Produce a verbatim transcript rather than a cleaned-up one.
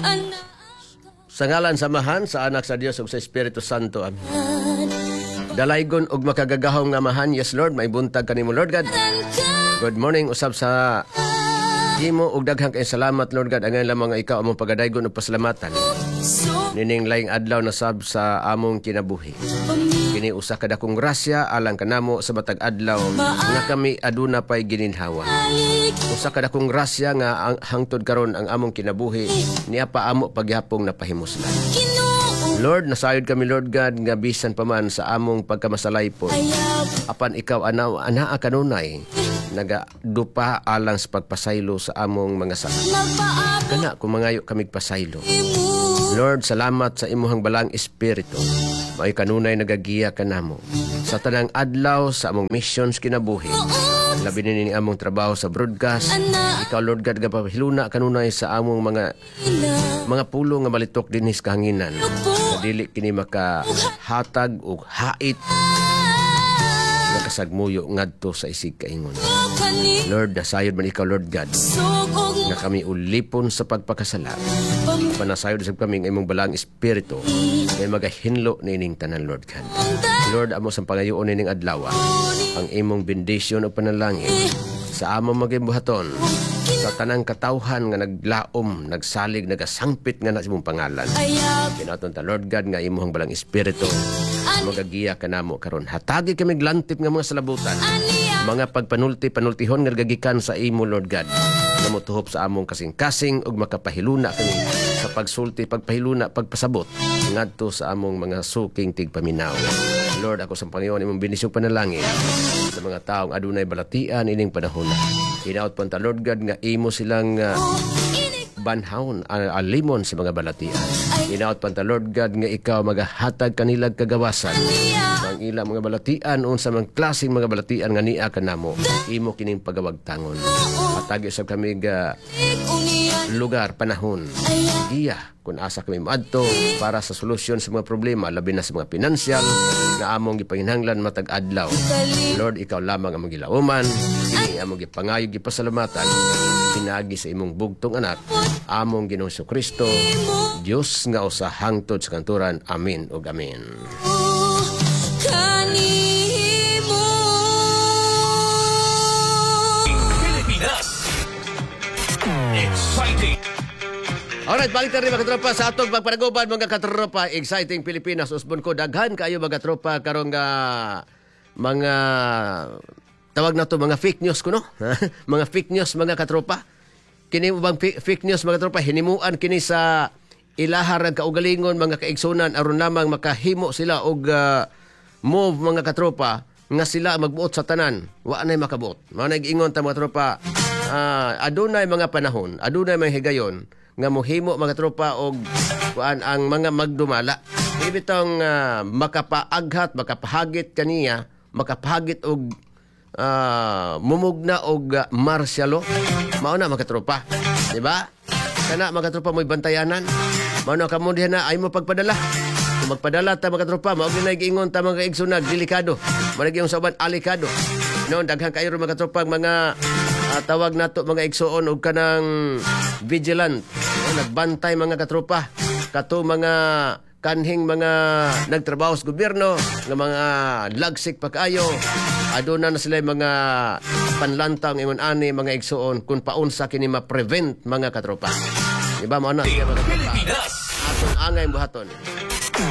Sa ngalan samahan sa anak sa Dios ug sa Espiritu Santo. Amen. Dalaygon og makagagahom nga amahan. Yes Lord, may buntag kanimo Lord God. Good morning usab sa imo ug daghang kay salamat Lord God. Angan lamang nga ikaw among pagadaygon ug pasalamatan. Nining laing adlaw na sab sa among kinabuhi. Kini usa ka dakong grasya alang kanamo sa matag adlaw nga kami aduna pay gininhawa. Usa ka dakong grasya nga ang, hangtod karon ang among kinabuhi niya pa amo paghapong napahimuslan. Lord, nasayod kami Lord God nga bisan pa man sa among pagkamasalaypon. Apan ikaw anaw anaa kanunay nagadupa alang sa pagpasaylo sa among mga sala. Kana kung mangayo kami pasaylo. Lord, salamat sa imuhang balang espiritu. May kanunay nagagiya kanamo sa tanang adlaw sa among missions kinabuhi. Labi ni among trabaho sa broadcast. Ikaw Lord God gapahiluna kanunay sa among mga mga pulo nga malitok dinhis kahanginan. Dili kini makahatag og hait nakasagmuyo ngadto sa isig kaingon. Lord, nasayod man ikaw Lord God nga kami ulipon sa pagpakasala. Panasayod sa kami ng imong balang espiritu kay magahinlo nining tanan Lord God. Lord, amo sa pangayoon nining adlaw ang imong bendisyon o panalangin sa among magimbuhaton sa tanang katawhan nga naglaom, nagsalig, nagasangpit nga na sa imong pangalan. Kinaton ta Lord God nga imong balang espiritu magagiya kanamo karon. Hatagi kami glantip nga mga salabutan. Mga pagpanulti-panultihon nga gagikan sa imo Lord God. Namutuhop sa among kasing-kasing ug makapahiluna kami sa pagsulti, pagpahiluna, pagpasabot ngadto sa among mga suking tigpaminaw. Lord, ako sa Panginoon imong binisyong panalangin sa mga taong adunay balatian ining panahon. Hinaot po ta Lord God nga imo silang uh, banhawon, uh, alimon sa mga balatian. Hinaot po ta Lord God nga ikaw magahatag kanilag kagawasan ang ilang mga balatian unsa man klaseng mga balatian nga niya kanamo imo kining pagawagtangon. Hatagi sa kami ga lugar, panahon, iya kung asa kami maadto para sa solusyon sa mga problema, labi na sa mga pinansyal na among gipanginhanglan matag adlaw. Lord, ikaw lamang among gilauman, ini among gipangayo gipasalamatan, pinagi sa imong bugtong anak, among Ginoong Kristo, Dios nga usa hangtod sa kanturan. Amen ug amen. Exciting! Alright, balik na rin mga katropa sa atong pagpanaguban mga katropa. Exciting Pilipinas. Usbon ko, daghan kayo mga katropa karong uh, mga tawag na to mga fake news ko no? Mga fake news mga katropa. Kini bang fake news mga katropa, hinimuan kini sa ilahar ang kaugalingon mga kaigsunan aron lamang makahimo sila og uh, move mga katropa nga sila magbuot sa tanan. Wa nay makabuot. Mao nag-ingon ta mga tropa. Uh, adunay mga panahon, adunay mga higayon nga mohimo mga tropa og kuan ang mga magdumala. Dili bitong uh, makapaaghat, makapahagit kaniya, makapahagit og uh, mumugna og uh, marsyalo. Mao na mga tropa, di ba? Kana mga tropa mo'y bantayanan. Mao na kamo diha na ay mo pagpadala. Kung magpadala ta mga tropa, mao gyud giingon ta mga igsunag delikado. Mao gyud sa uban alikado. Noon daghang kayo mga tropa mga Uh, tawag nato mga igsuon og kanang vigilant, uh, nagbantay mga katropa kato mga kanhing mga nagtrabaho sa gobyerno nga mga lagsik pa kaayo aduna na sila mga panlantang ingon ani mga igsuon kung paunsa kini ma-prevent mga katropa. Diba mo na mga katropa? Aton angay buhaton.